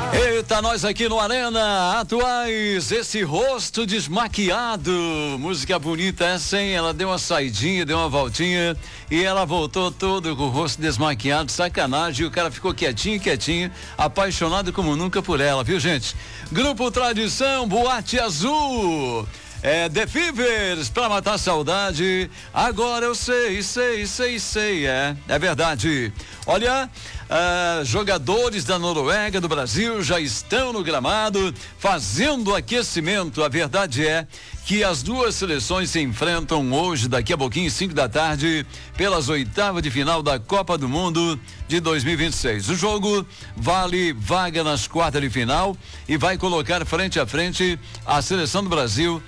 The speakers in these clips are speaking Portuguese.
Eita, nós aqui no Arena Atuais, esse rosto desmaquiado, música bonita essa, hein? Ela deu uma saidinha, deu uma voltinha e ela voltou todo com o rosto desmaquiado, sacanagem, e o cara ficou quietinho, apaixonado como nunca por ela, viu, gente? Grupo Tradição, Boate Azul. The Fevers, pra matar a saudade. Agora eu sei, é verdade. Olha, jogadores da Noruega, do Brasil, já estão no gramado fazendo aquecimento. A verdade é que as duas seleções se enfrentam hoje, daqui a pouquinho, 5 da tarde, pelas oitavas de final da Copa do Mundo de 2026. O jogo vale vaga nas quartas de final e vai colocar frente a frente a seleção do Brasil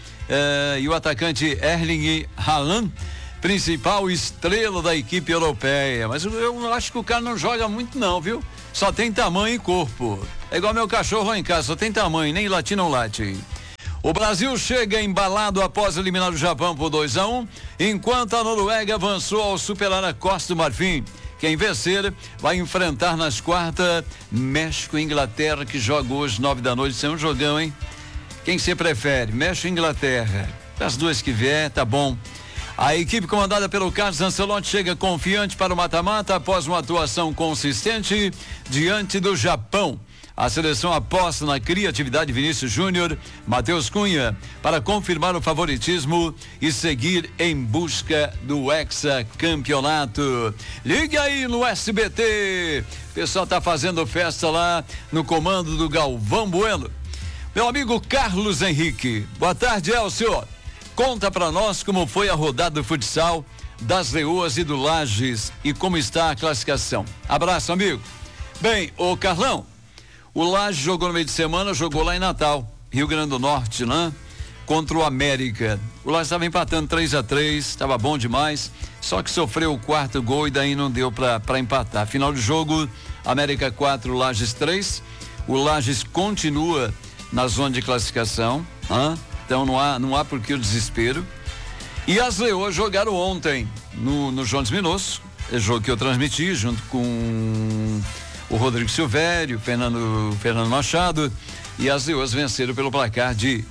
e o atacante Erling Haaland, principal estrela da equipe europeia. Mas eu acho que o cara não joga muito não, viu? Só tem tamanho e corpo. É igual meu cachorro lá em casa, só tem tamanho, nem late não late. O Brasil chega embalado após eliminar o Japão por 2-1, enquanto a Noruega avançou ao superar a Costa do Marfim. Quem vencer vai enfrentar nas quartas México e Inglaterra, que joga hoje 9 da noite. Isso é um jogão, hein? Quem você prefere? México ou Inglaterra? As duas que vier, tá bom. A equipe comandada pelo Carlos Ancelotti chega confiante para o mata-mata após uma atuação consistente diante do Japão. A seleção aposta na criatividade de Vinícius Júnior, Matheus Cunha, para confirmar o favoritismo e seguir em busca do hexacampeonato. Liga aí no SBT. O pessoal tá fazendo festa lá no comando do Galvão Bueno. Meu amigo Carlos Henrique, boa tarde, Elcio. Conta pra nós como foi a rodada do futsal das Leoas e do Lages e como está a classificação. Abraço, amigo. Bem, ô Carlão, o Lages jogou no meio de semana, jogou lá em Natal, Rio Grande do Norte, né? Contra o América. O Lages estava empatando 3-3, estava bom demais, só que sofreu o quarto gol e daí não deu pra empatar. Final de jogo, América 4, Lages 3. O Lages continua na zona de classificação, então não há por que o desespero. E as Leoas jogaram ontem no Jones Minosso, jogo que eu transmiti junto com o Rodrigo Silvério, Fernando Machado, e as Leoas venceram pelo placar de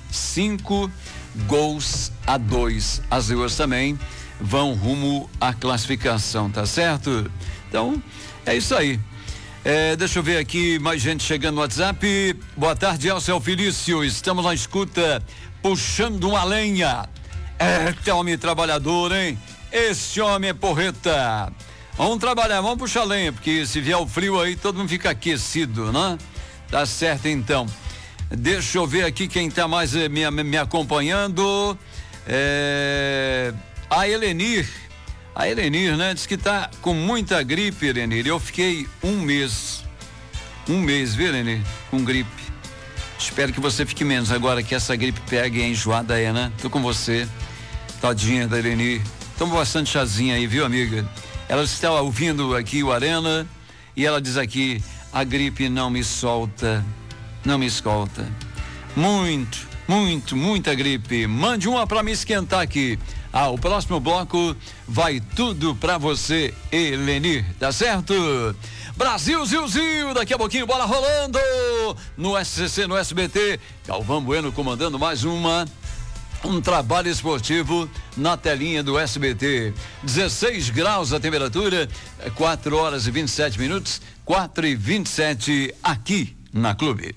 5-2. As Leoas também vão rumo à classificação, tá certo? Então, é isso aí. Deixa eu ver aqui, mais gente chegando no WhatsApp. Boa tarde, Elcio Felício. Estamos na escuta, puxando uma lenha. Que homem trabalhador, hein? Esse homem é porreta. Vamos trabalhar, vamos puxar lenha, porque se vier o frio aí, todo mundo fica aquecido, né? Tá certo, então. Deixa eu ver aqui quem tá mais me acompanhando. A Helenir, né? Diz que tá com muita gripe, Helenir. Eu fiquei um mês, viu, Helenir? Com gripe. Espero que você fique menos agora que essa gripe pega e é enjoada aí, né? Tô com você, tadinha da Helenir. Toma bastante chazinha aí, viu, amiga? Ela está ouvindo aqui o Arena e ela diz aqui, a gripe não me solta, não me escolta. Muita gripe. Mande uma pra me esquentar aqui. O próximo bloco vai tudo pra você, Helenir, tá certo? Brasil, Zil, daqui a pouquinho, bola rolando no SCC, no SBT. Galvão Bueno comandando mais um trabalho esportivo na telinha do SBT. 16 graus a temperatura, 4 horas e 27 minutos, 4:27 aqui na Clube.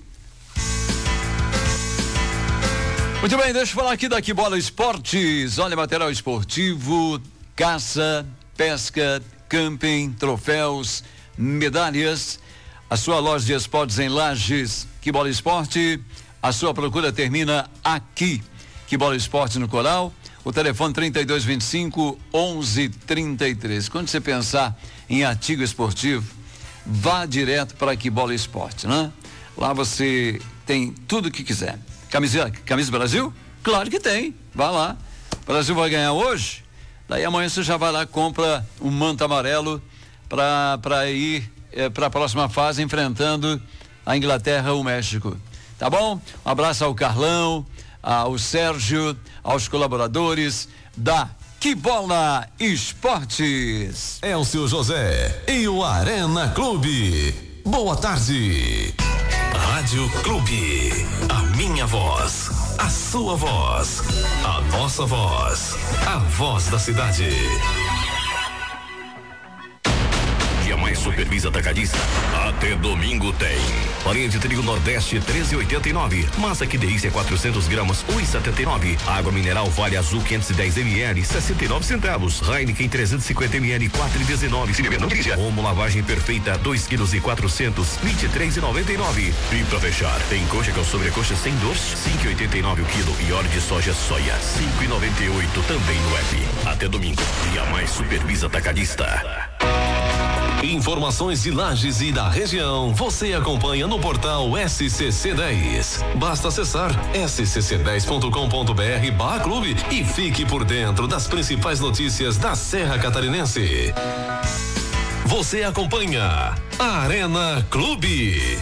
Muito bem, deixa eu falar aqui da Que Bola Esportes. Olha, material esportivo, caça, pesca, camping, troféus, medalhas. A sua loja de esportes em Lages, Que Bola Esporte. A sua procura termina aqui. Que Bola Esporte no Coral. O telefone 3225-1133. Quando você pensar em artigo esportivo, vá direto para Que Bola Esporte, né? Lá você tem tudo o que quiser. Camisa Brasil? Claro que tem. Vai lá. O Brasil vai ganhar hoje. Daí amanhã você já vai lá, compra um manto amarelo para ir para a próxima fase enfrentando a Inglaterra ou o México. Tá bom? Um abraço ao Carlão, ao Sérgio, aos colaboradores da Que Bola Esportes. Elcio José e o Arena Clube. Boa tarde. Rádio Clube. A minha voz, a sua voz, a nossa voz, a voz da cidade. Dia Mais Supervisa Atacadista. Até domingo tem. Farinha de trigo Nordeste 13,89. Massa que delícia 400 gramas 1,79. Água mineral Vale Azul 510 ml 69 centavos. Heineken 350 ml 4,19. Se beber não dirija. Omo lavagem perfeita 2 quilos e 400 23,99. E pra fechar tem coxa com sobrecoxa sem dor 5,89 o quilo e óleo de soja soia 5,98 também no app. Até domingo. Dia Mais Supervisa Atacadista. Informações de Lages e da região você acompanha no portal SCC10. Basta acessar scc10.com.br/clube e fique por dentro das principais notícias da Serra Catarinense. Você acompanha Arena Clube.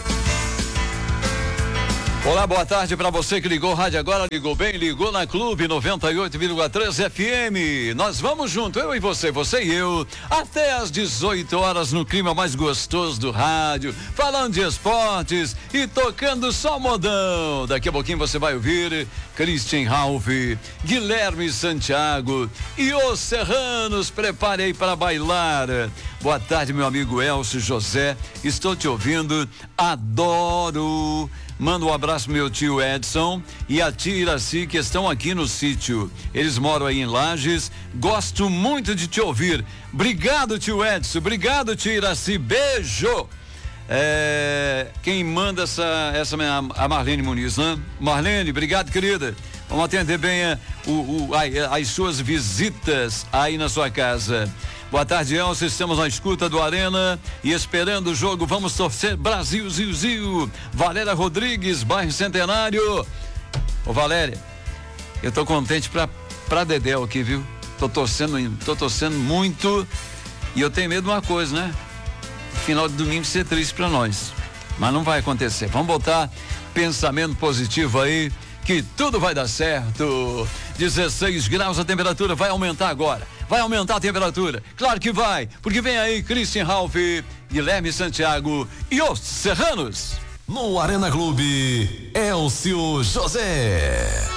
Olá, boa tarde para você que ligou o rádio agora, ligou bem, ligou na Clube 98,3 FM. Nós vamos junto, eu e você e eu, até às 18 horas no clima mais gostoso do rádio, falando de esportes e tocando só modão. Daqui a pouquinho você vai ouvir Christian Ralph, Guilherme Santiago e os Serranos. Prepare aí para bailar. Boa tarde, meu amigo Elcio José, estou te ouvindo, adoro. Manda um abraço meu tio Edson e a tia Iraci que estão aqui no sítio. Eles moram aí em Lages. Gosto muito de te ouvir. Obrigado, tio Edson. Obrigado, tia Iraci. Beijo. Quem manda a Marlene Muniz, né? Marlene, obrigado, querida. Vamos atender bem as suas visitas aí na sua casa. Boa tarde, Elcio. Estamos na escuta do Arena e esperando o jogo. Vamos torcer Brasil, Ziu. Valéria Rodrigues, bairro Centenário. Ô, Valéria, eu tô contente pra Dedéu aqui, viu? Tô torcendo muito e eu tenho medo de uma coisa, né? Final de domingo ser triste pra nós. Mas não vai acontecer. Vamos botar pensamento positivo aí, que tudo vai dar certo. 16 graus a temperatura, vai aumentar agora. Vai aumentar a temperatura, claro que vai, porque vem aí Christian Ralph, Guilherme Santiago e os Serranos. No Arena Clube, Elcio José.